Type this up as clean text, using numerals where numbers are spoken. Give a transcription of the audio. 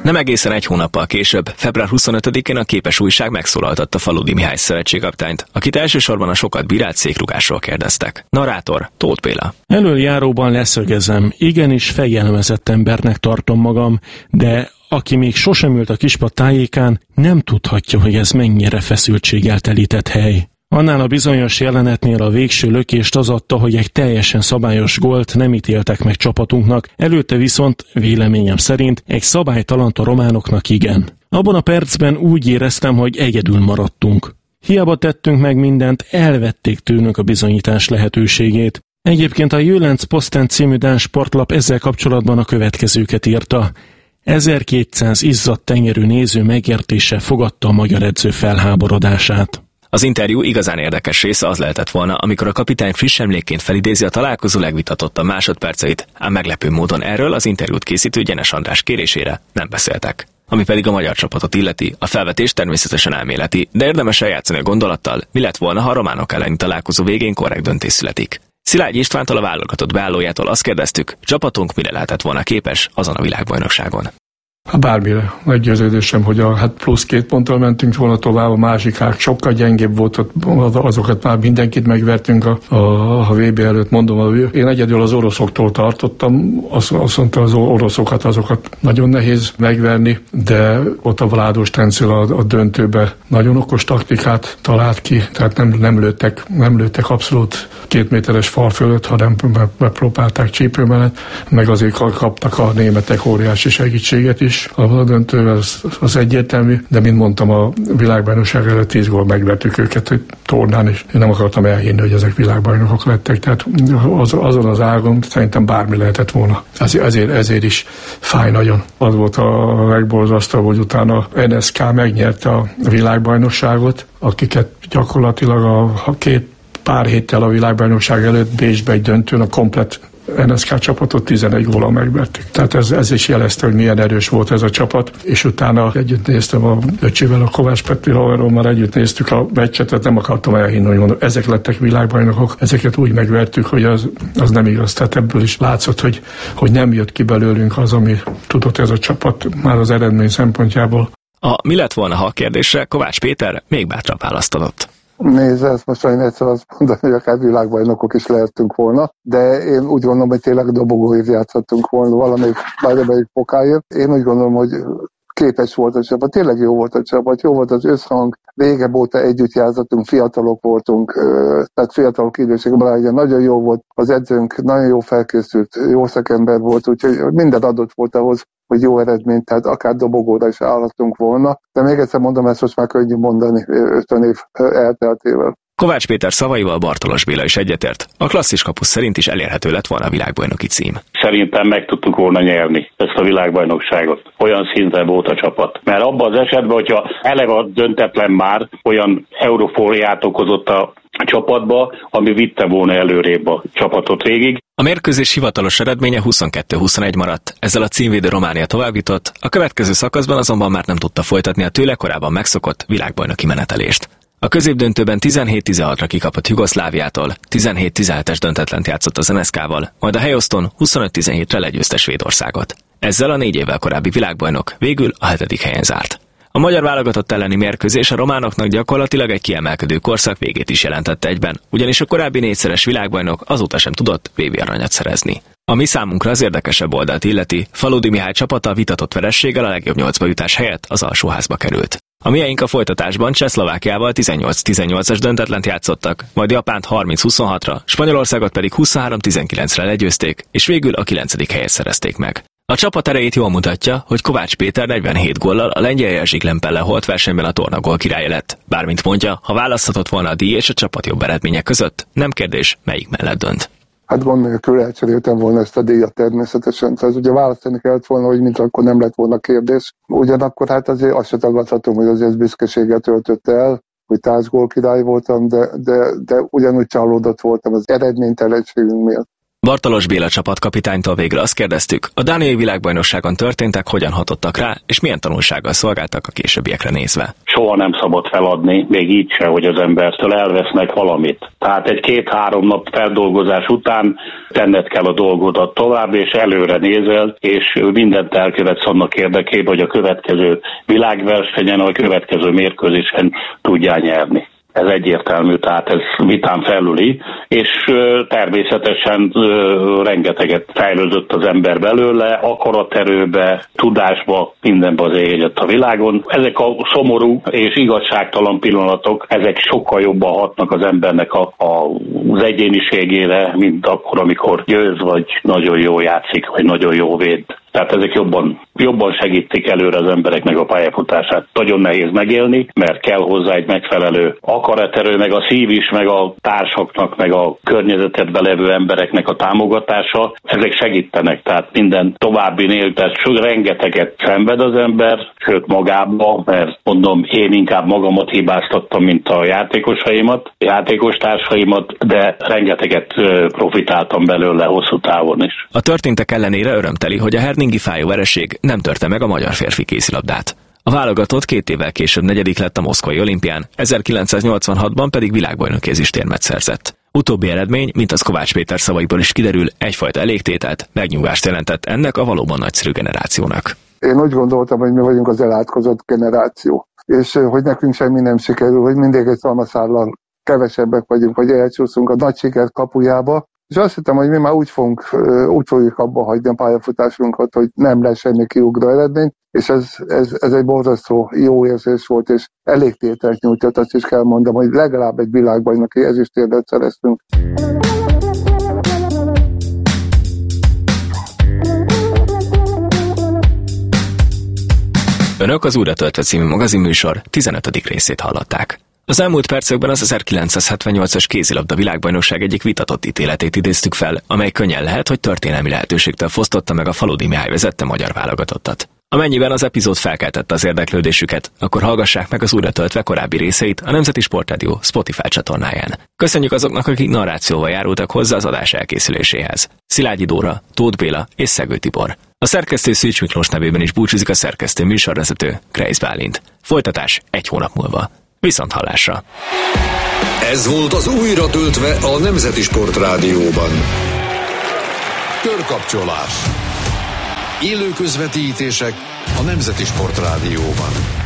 Nem egészen egy hónappal később, február 25-én a Képes újság megszólaltatta Faludi Mihály szövetségkapitányt, akit elsősorban a sokat bírált székrugásról kérdeztek. Narrátor Tóth Béla. Elöljáróban leszögezem, igenis fegyelmezett embernek tartom magam, de aki még sosem ült a Kispad tájékán, nem tudhatja, hogy ez mennyire feszültséggel telített hely. Annál a bizonyos jelenetnél a végső lökést az adta, hogy egy teljesen szabályos gólt nem ítéltek meg csapatunknak, előtte viszont, véleményem szerint, egy szabálytalant a románoknak igen. Abban a percben úgy éreztem, hogy egyedül maradtunk. Hiába tettünk meg mindent, elvették tőlünk a bizonyítás lehetőségét. Egyébként a Jölenc-Poszten című dán sportlap ezzel kapcsolatban a következőket írta. 1200 izzadt tenyerű néző megértéssel fogadta a magyar edző felháborodását. Az interjú igazán érdekes része az lehetett volna, amikor a kapitány friss emlékként felidézi a találkozó legvitatottabb másodperceit, ám meglepő módon erről az interjút készítő Gyenes András kérésére nem beszéltek. Ami pedig a magyar csapatot illeti, a felvetés természetesen elméleti, de érdemes eljátszani a gondolattal, mi lett volna, ha a románok elleni találkozó végén korrekt döntés születik. Szilágyi Istvántól, a válogatott beállójától azt kérdeztük, csapatunk mire lehetett volna képes azon a világbajnokságon. Bármire. Meggyőződésem, hogy plusz 2 ponttal mentünk volna tovább, a másikák sokkal gyengébb volt, azokat már mindenkit megvertünk a VB előtt, mondom, én egyedül az oroszoktól tartottam, azt mondta, az oroszokat, azokat nagyon nehéz megverni, de ott a Vládos Tencel a döntőbe nagyon okos taktikát talált ki, tehát nem lőttek abszolút 2 méteres fal fölött, hanem megpróbálták csípő mellett, meg azért kaptak a németek óriási segítséget is. A döntő az egyértelmű, de mint mondtam, a világbajnokság előtt 10 gól megvertük őket, hogy tornán is. Én nem akartam elhinni, hogy ezek világbajnokok lettek, tehát azon az ágon szerintem bármi lehetett volna. Ezért is fáj nagyon. Az volt a legborzasztóbb, hogy utána NSK megnyerte a világbajnokságot, akiket gyakorlatilag pár héttel a világbajnokság előtt Bécsbe egy döntőn a komplett NSK csapatot 11 góllal megvertük. Tehát ez is jelezte, hogy milyen erős volt ez a csapat, és utána együtt néztem a öcsével, a Kovács Petri haverom, már együtt néztük a meccset, tehát nem akartam elhinni, hogy mondom, ezek lettek világbajnokok, ezeket úgy megvertük, hogy az nem igaz. Tehát ebből is látszott, hogy nem jött ki belőlünk az, ami tudott ez a csapat már az eredmény szempontjából. A mi lett volna, ha kérdésre Kovács Péter még bátran választ adott. Nézd, ezt most olyan egyszer azt mondani, hogy akár világbajnokok is lehettünk volna, de én úgy gondolom, hogy tényleg dobogóért játszhattunk volna valamelyik fokáért. Én úgy gondolom, hogy képes volt a csapat, tényleg jó volt a csapat, jó volt az összhang, régebb óta együtt játszottunk, fiatalok voltunk, tehát fiatalok időségben, nagyon jó volt az edzőnk, nagyon jó felkészült, jó szakember volt, úgyhogy minden adott volt ahhoz, hogy jó eredményt, tehát akár dobogóra is állhatunk volna, de még egyszer mondom, ezt most már könnyű mondani 50 év elteltével. Kovács Péter szavaival Bartolos Béla is egyetért. A klasszis kapusz szerint is elérhető lett volna a világbajnoki cím. Szerintem meg tudtuk volna nyerni ezt a világbajnokságot. Olyan szinten volt a csapat. Mert abban az esetben, hogyha eleve döntetlen már olyan eurofóliát okozott a csapatba, ami vitte volna előrébb a csapatot végig. A mérkőzés hivatalos eredménye 22-21 maradt. Ezzel a címvédő Románia továbbjutott, a következő szakaszban azonban már nem tudta folytatni a tőle korábban megszokott világbajnoki menetelést. A középdöntőben 17-16-ra kikapott Jugoszláviától, 17-17-es döntetlent játszott az NSK-val, majd a helyoszton 25-17-re legyőzte Svédországot. Ezzel a 4 évvel korábbi világbajnok végül a 7. helyen zárt. A magyar válogatott elleni mérkőzés a románoknak gyakorlatilag egy kiemelkedő korszak végét is jelentette egyben, ugyanis a korábbi 4-szeres világbajnok azóta sem tudott VB aranyat szerezni. A mi számunkra az érdekesebb oldalt illeti, Faludi Mihály csapata a vitatott verességgel a legjobb 8-ba jutás helyett az alsóházba került. A mieink a folytatásban Csehszlovákiával 18-18-as döntetlent játszottak, majd Japánt 30-26-ra, Spanyolországot pedig 23-19-re legyőzték, és végül a 9. helyet szerezték meg. A csapat erejét jól mutatja, hogy Kovács Péter 47 góllal a lengyel Jerzy Klempellel holt versenyben a tornagól királya lett. Bármint mondja, ha választhatott volna a díj és a csapat jobb eredmények között, nem kérdés, melyik mellett dönt. Hát gond nélkül elcseréltem volna ezt a díjat természetesen. Tehát ugye választani kellett volna, hogy mint akkor nem lett volna kérdés. Ugyanakkor hát azért azt se tagadhatom, hogy azért büszkeséggel töltött el, hogy tárcgól király voltam, de ugyanúgy csalódott voltam az eredménytelenségünk miatt. Bartalos Béla csapatkapitánytól végre azt kérdeztük, a dániai világbajnokságon történtek hogyan hatottak rá, és milyen tanulsággal szolgáltak a későbbiekre nézve. Soha nem szabad feladni, még így se, hogy az embertől elvesznek valamit. Tehát egy 2-3 nap feldolgozás után tenned kell a dolgodat tovább, és előre nézel, és mindent elkövetsz annak érdekében, hogy a következő világversenyen, vagy a következő mérkőzésen tudjál nyerni. Ez egyértelmű, tehát ez vitán felüli, és természetesen rengeteget fejlődött az ember belőle, akaraterőbe, tudásba, mindenbe az egyet a világon. Ezek a szomorú és igazságtalan pillanatok, ezek sokkal jobban hatnak az embernek az egyéniségére, mint akkor, amikor győz, vagy nagyon jól játszik, vagy nagyon jó véd. Tehát ezek jobban segítik előre az embereknek a pályafutását. Nagyon nehéz megélni, mert kell hozzá egy megfelelő akaraterő, meg a szív is, meg a társaknak, meg a környezetedben levő embereknek a támogatása. Ezek segítenek, tehát minden további nélkül rengeteget szenved az ember, sőt magába, mert mondom, én inkább magamat hibáztattam, mint a játékostársaimat, de rengeteget profitáltam belőle hosszú távon is. A történtek ellenére örömteli, hogy a herningi fájó vereség nem törte meg a magyar férfi kézilabdát. A válogatott 2 évvel később 4. lett a moszkvai olimpián, 1986-ban pedig világbajnoki ezüstérmet szerzett. Utóbbi eredmény, mint az Kovács Péter szavaiból is kiderül, egyfajta elégtételt, megnyugvást jelentett ennek a valóban nagyszerű generációnak. Én úgy gondoltam, hogy mi vagyunk az elátkozott generáció, és hogy nekünk semmi nem sikerül, hogy mindig egy szalmaszállal kevesebbek vagyunk, hogy elcsúszunk a nagy siker kapujába, és azt hittem, hogy mi már úgy fogjuk abba hagyni a pályafutásunkat, hogy nem lesz semmi kiugró eredmény, és ez egy borzasztó jó érzés volt, és elégtételt nyújtott, azt is kell mondom, hogy legalább egy világbajnoki ezüstérmet szereztünk. Önök az Újra töltve című magazinműsor 15. részét hallották. Az elmúlt percekben az 1978-as kézilabda világbajnokság egyik vitatott ítéletét idéztük fel, amely könnyen lehet, hogy történelmi lehetőségtől fosztotta meg a Faludi Mihály vezette magyar válogatottat. Amennyiben az epizód felkeltette az érdeklődésüket, akkor hallgassák meg az Újra töltve korábbi részeit a Nemzeti Sportrádió Spotify csatornáján. Köszönjük azoknak, akik narrációval járultak hozzá az adás elkészüléséhez. Szilágyi Dóra, Tóth Béla és Szegő Tibor. A szerkesztő Szűcs Miklós nevében is búcsúzik a szerkesztő műsorvezető, Kreisz Bálint. Folytatás 1 hónap múlva. Viszonthallásra! Ez volt az Újra töltve a Nemzeti Sportrádióban. Körkapcsolás. Élő közvetítések a Nemzeti Sportrádióban.